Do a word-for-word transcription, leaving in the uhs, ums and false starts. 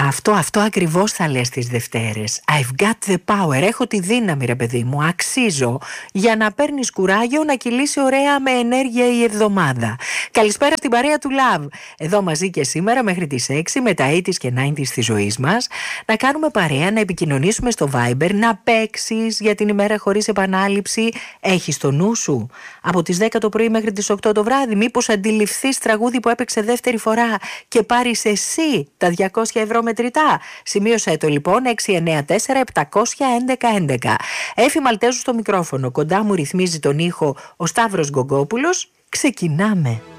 Αυτό, αυτό ακριβώς θα λες τις Δευτέρες. I've got the power. Έχω τη δύναμη, ρε παιδί μου. Αξίζω για να παίρνεις κουράγιο να κυλήσει ωραία με ενέργεια η εβδομάδα. Καλησπέρα στην παρέα του Love. Εδώ μαζί και σήμερα μέχρι τις έξι με τα ογδόντα και ενενήντα της ζωής μας. Να κάνουμε παρέα, να επικοινωνήσουμε στο Viber, να παίξεις για την ημέρα χωρίς επανάληψη. Έχεις το νου σου από τις δέκα το πρωί μέχρι τις οκτώ το βράδυ. Μήπως αντιληφθείς τραγούδι που έπαιξε δεύτερη φορά και πάρεις εσύ τα διακόσια ευρώ μετρητά? Σημείωσέ το λοιπόν. Έξι εννέα τέσσερα επτακόσια έντεκα έντεκα. Έφη Μαλτέζου στο μικρόφωνο. Κοντά μου ρυθμίζει τον ήχο ο Σταύρος Γκογκόπουλος. Ξεκινάμε.